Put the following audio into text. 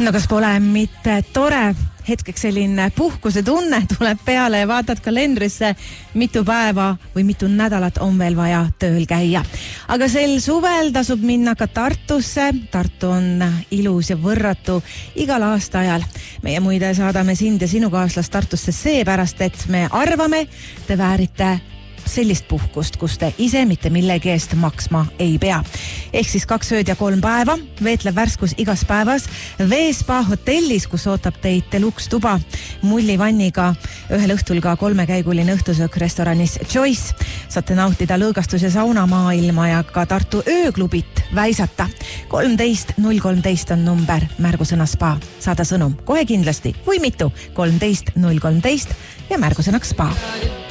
No kas pole mitte tore? Hetkeks selline puhkuse tunne tuleb peale ja vaatad kalendrisse, mitu päeva või mitu nädalat on veel vaja tööl käia. Aga sel suvel tasub minna ka Tartusse. Tartu on ilus ja võrratu igal aastaajal. Meie muide saadame sind ja sinu kaaslast Tartusse seepärast, et me arvame, te väärite sellist puhkust, kus te ise mitte millegi eest maksma ei pea. Ehk siis 2 ööd ja 3 päeva, veetlev värskus igas päevas, Veespa hotellis, kus ootab teid deluxe tuba, mullivanniga, ühel õhtul ka 3-käiguline õhtusöök restoranis Choice. Saate nautida lõõgastus- ja saunamaailma ja ka Tartu ööklubit väisata. 13 013 on number, märgusõna spa. Saada sõnum kohe kindlasti, või mitu, 13 013 ja märgusõnaks spa.